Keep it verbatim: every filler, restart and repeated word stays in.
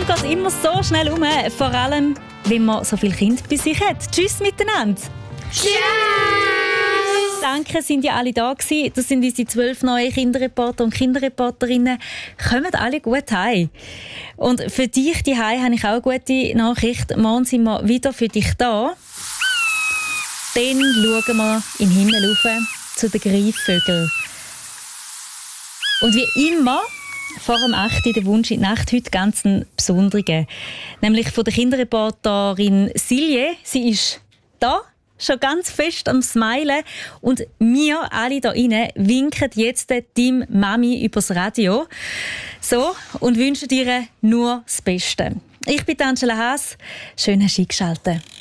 geht immer so schnell um, vor allem, wenn man so viele Kinder bei sich hat. Tschüss miteinander. Tschüss! Danke, sind ja alle da gewesen. Das sind unsere zwölf neuen Kinderreporter und Kinderreporterinnen. Kommen alle gut heim. Und für dich die habe ich auch eine gute Nachricht. Morgen sind wir wieder für dich da. Dann schauen wir in den Himmel rauf zu den Greifvögeln. Und wie immer vor dem acht der Wunsch in die Nacht heute ganz einen besonderen. Nämlich von der Kinderreporterin Silje. Sie ist da, schon ganz fest am Smilen. Und wir alle hier rein winken jetzt deinem Mami übers Radio. So, und wünschen dir nur das Beste. Ich bin Angela Haas. Schön, hast du eingeschaltet.